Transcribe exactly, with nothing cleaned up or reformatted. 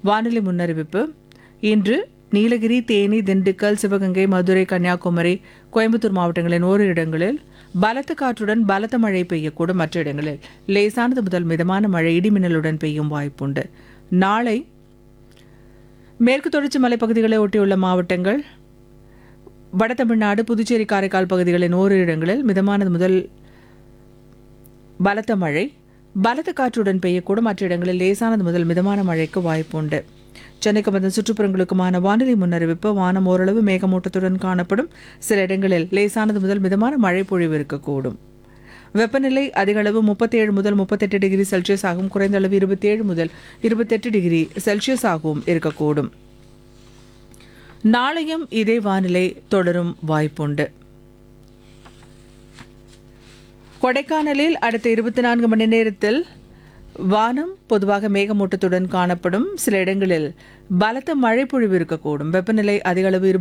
வானிலை முன்னறிவிப்பு. இன்று நீலகிரி, தேனி, திண்டுக்கல், சிவகங்கை, மதுரை, கன்னியாகுமரி, கோயம்புத்தூர் மாவட்டங்களின் ஓரிரு இடங்களில் பலத்த காற்றுடன் பலத்த மழை பெய்யக்கூடும். மற்ற இடங்களில் லேசானது முதல் மிதமான மழை இடிமின்னலுடன் பெய்யும் வாய்ப்புண்டு. நாளை மேற்கு தொடர்ச்சி மலைப்பகுதிகளை ஒட்டியுள்ள மாவட்டங்கள், வட தமிழ்நாடு, புதுச்சேரி, காரைக்கால் பகுதிகளின் ஓரிரு இடங்களில் மிதமானது முதல் பலத்த மழை பலத்த காற்றுடன் பெய்யக்கூடும். மற்ற இடங்களில் லேசானது முதல் மிதமான மழைக்கு வாய்ப்புண்டு. சென்னைக்கும் அதன் சுற்றுப்புறங்களுக்குமான வானிலை முன்னறிவிப்பு. வானம் ஓரளவு மேகமூட்டத்துடன் காணப்படும். சில இடங்களில் லேசானது முதல் மிதமான மழை பொழிவு இருக்கக்கூடும். வெப்பநிலை அதிக அளவு முப்பத்தி ஏழு முதல் முப்பத்தெட்டு டிகிரி செல்சியஸ் ஆகும். குறைந்த அளவு இருபத்தி ஏழு முதல் இருபத்தெட்டு டிகிரி செல்சியஸ் ஆகவும் இருக்கக்கூடும். நாளையும் இதே வானிலை தொடரும் வாய்ப்புண்டு. கொடைக்கானலில் அடுத்த இருபத்தி நான்கு மணி நேரத்தில் வானம் பொதுவாக மேகமூட்டத்துடன் காணப்படும். சில இடங்களில் பலத்த மழை பொழிவு இருக்கக்கூடும். வெப்பநிலை அதிக அளவு